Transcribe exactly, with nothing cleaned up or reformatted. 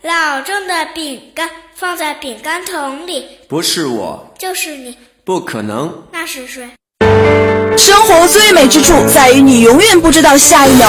老郑的饼干放在饼干桶里。 不是我。 就是你。 不可能。 那是谁？ 生活最美之处在于你永远不知道下一秒